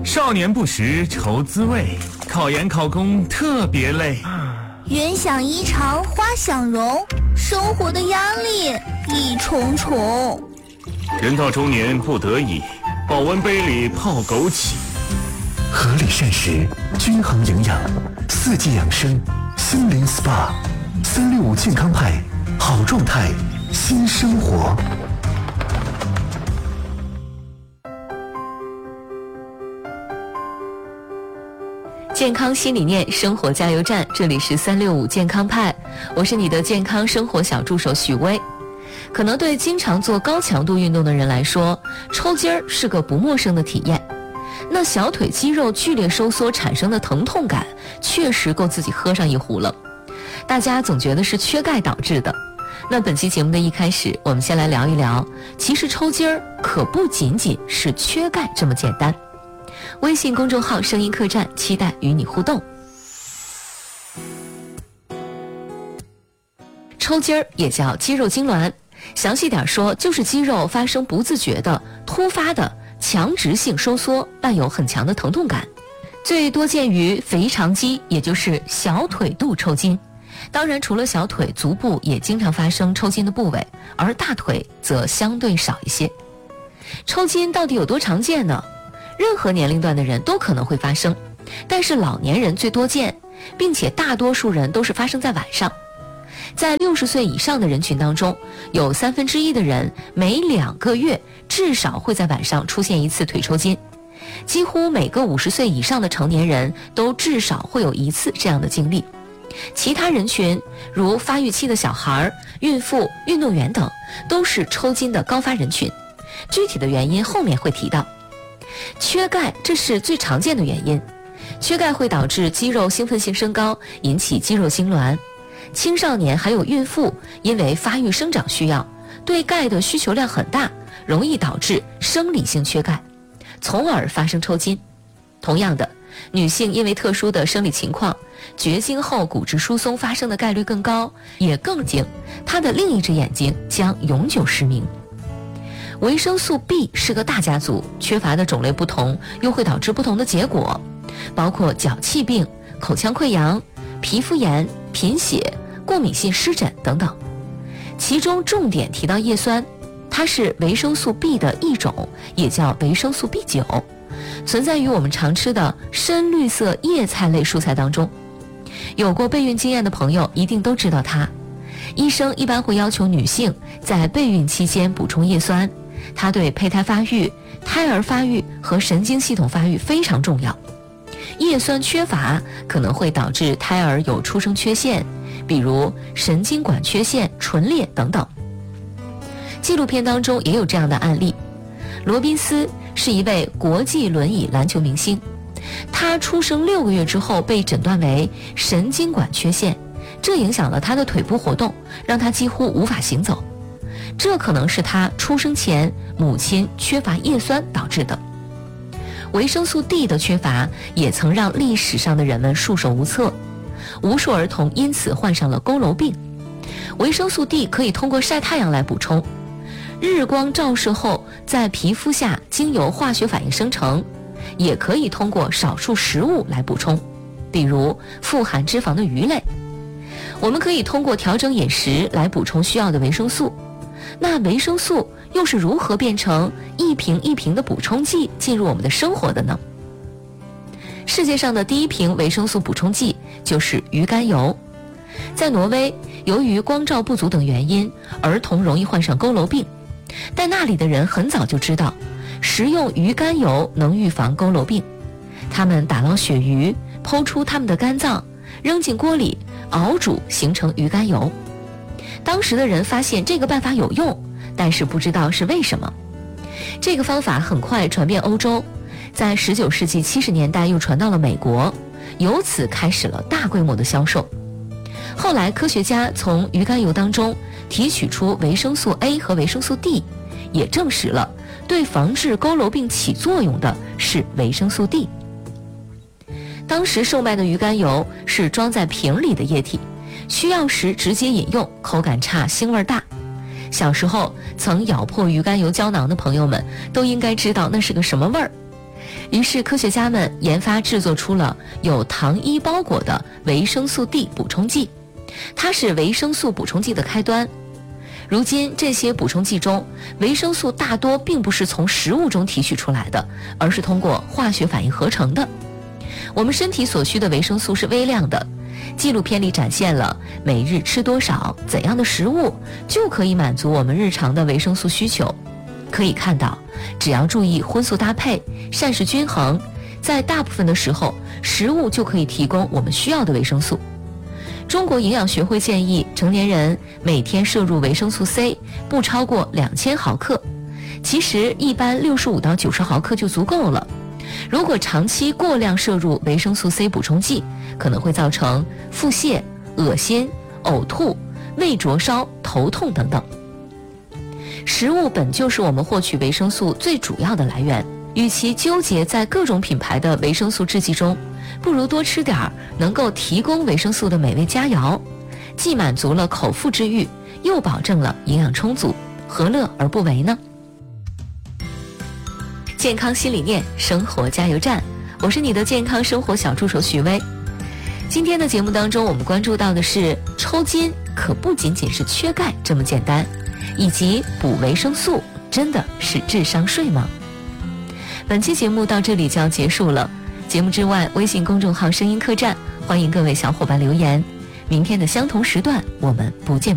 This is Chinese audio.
少年不识愁滋味，考研考公特别累。 人想衣裳花想容，生活的压力一重重。 人到中年不得已，保温杯里泡枸杞。 合理膳食，均衡营养，四季养生，心灵 SPA，365健康派，好状态，新生活。 健康新理念，生活加油站，这里是365健康派，我是你的健康生活小助手许巍。可能对经常做高强度运动的人来说，抽筋儿是个不陌生的体验。那小腿肌肉剧烈收缩产生的疼痛感，确实够自己喝上一壶了。大家总觉得是缺钙导致的。那本期节目的一开始，我们先来聊一聊，其实抽筋儿可不仅仅是缺钙这么简单。微信公众号声音客栈，期待与你互动。抽筋儿也叫肌肉痉挛，详细点说，就是肌肉发生不自觉的突发的强直性收缩，伴有很强的疼痛感，最多见于腓肠肌，也就是小腿肚抽筋。当然除了小腿，足部也经常发生抽筋的部位，而大腿则相对少一些。抽筋到底有多常见呢？任何年龄段的人都可能会发生，但是老年人最多见，并且大多数人都是发生在晚上。在60岁以上的人群当中，有1/3的人每2个月至少会在晚上出现一次腿抽筋，几乎每个50岁以上的成年人都至少会有一次这样的经历。其他人群如发育期的小孩、孕妇、运动员等，都是抽筋的高发人群，具体的原因后面会提到。缺钙，这是最常见的原因。缺钙会导致肌肉兴奋性升高，引起肌肉痉挛。青少年还有孕妇因为发育生长需要，对钙的需求量很大，容易导致生理性缺钙，从而发生抽筋。同样的，女性因为特殊的生理情况，绝经后骨质疏松发生的概率更高，也更惊，她的另一只眼睛将永久失明。维生素 B 是个大家族，缺乏的种类不同，又会导致不同的结果，包括脚气病、口腔溃疡、皮肤炎、贫血、过敏性湿疹等等。其中重点提到叶酸，它是维生素 B 的一种，也叫维生素 B9， 存在于我们常吃的深绿色叶菜类蔬菜当中。有过备孕经验的朋友一定都知道它。医生一般会要求女性在备孕期间补充叶酸，它对胚胎发育、胎儿发育和神经系统发育非常重要。叶酸缺乏可能会导致胎儿有出生缺陷，比如神经管缺陷、唇裂等等。纪录片当中也有这样的案例。罗宾斯是一位国际轮椅篮球明星，他出生6个月之后被诊断为神经管缺陷，这影响了他的腿部活动，让他几乎无法行走。这可能是他出生前母亲缺乏叶酸导致的。维生素 D 的缺乏也曾让历史上的人们束手无策，无数儿童因此患上了佝偻病。维生素 D 可以通过晒太阳来补充，日光照射后在皮肤下经由化学反应生成，也可以通过少数食物来补充，比如富含脂肪的鱼类。我们可以通过调整饮食来补充需要的维生素。那维生素又是如何变成一瓶一瓶的补充剂进入我们的生活的呢？世界上的第一瓶维生素补充剂就是鱼肝油。在挪威，由于光照不足等原因，儿童容易患上佝偻病，但那里的人很早就知道食用鱼肝油能预防佝偻病。他们打捞鳕鱼，剖出它们的肝脏，扔进锅里熬煮，形成鱼肝油。当时的人发现这个办法有用，但是不知道是为什么。这个方法很快传遍欧洲，在19世纪70年代又传到了美国，由此开始了大规模的销售。后来科学家从鱼肝油当中提取出维生素 A 和维生素 D， 也证实了对防治佝偻病起作用的是维生素 D。 当时售卖的鱼肝油是装在瓶里的液体，需要时直接饮用，口感差，腥味大。小时候曾咬破鱼肝油胶囊的朋友们都应该知道那是个什么味儿。 于是科学家们研发制作出了有糖衣包裹的维生素 D 补充剂，它是维生素补充剂的开端。如今这些补充剂中，维生素大多并不是从食物中提取出来的，而是通过化学反应合成的。我们身体所需的维生素是微量的，纪录片里展现了每日吃多少怎样的食物就可以满足我们日常的维生素需求。可以看到，只要注意荤素搭配，膳食均衡，在大部分的时候，食物就可以提供我们需要的维生素。中国营养学会建议成年人每天摄入维生素 C 不超过2000毫克，其实一般65到90毫克就足够了。如果长期过量摄入维生素 C 补充剂，可能会造成腹泻、恶心、呕吐、胃灼烧、头痛等等。食物本就是我们获取维生素最主要的来源，与其纠结在各种品牌的维生素制剂中，不如多吃点能够提供维生素的美味佳肴，既满足了口腹之欲，又保证了营养充足，何乐而不为呢？健康新理念，生活加油站，我是你的健康生活小助手徐薇。今天的节目当中，我们关注到的是抽筋可不仅仅是缺钙这么简单，以及补维生素真的是智商税吗？本期节目到这里就要结束了。节目之外，微信公众号声音客栈，欢迎各位小伙伴留言。明天的相同时段，我们不见